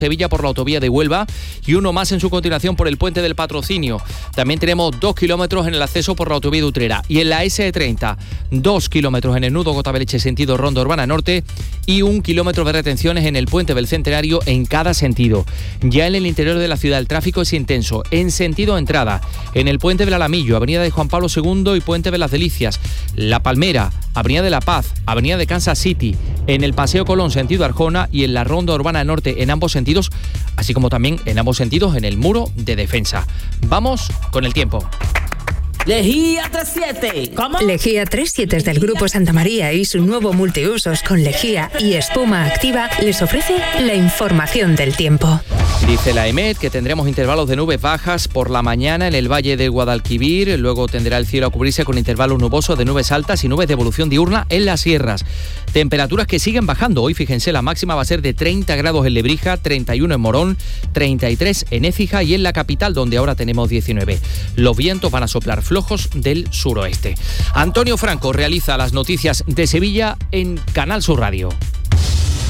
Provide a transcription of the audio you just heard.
Sevilla por la autovía de Huelva y uno más en su continuación por el puente del Patrocinio. También tenemos 2 kilómetros en el acceso por la autovía de Utrera y en la SE30 2 kilómetros en el nudo Gota-Beleche sentido Ronda Urbana Norte y 1 kilómetro de retenciones en el puente del Centenario en cada sentido. Ya en el interior de la ciudad el tráfico es intenso en sentido entrada, en el puente del Alamillo, avenida de Juan Pablo II y puente de las Delicias, La Palmera, avenida de La Paz, avenida de Kansas City, en el Paseo Colón sentido Arjona y en la Ronda Urbana Norte en ambos sentidos, así como también en ambos sentidos en el muro de defensa. Vamos con el tiempo. Lejía 37. ¿Cómo? Lejía 37 del Grupo Santa María y su nuevo multiusos con lejía y espuma activa les ofrece la información del tiempo. Dice la EMET que tendremos intervalos de nubes bajas por la mañana en el Valle de Guadalquivir, luego tendrá el cielo a cubrirse con intervalos nubosos de nubes altas y nubes de evolución diurna en las sierras. Temperaturas que siguen bajando. Hoy, fíjense, la máxima va a ser de 30 grados en Lebrija, 31 en Morón, 33 en Écija y en la capital, donde ahora tenemos 19. Los vientos van a soplar flojos del suroeste. Antonio Franco realiza las noticias de Sevilla en Canal Sur Radio.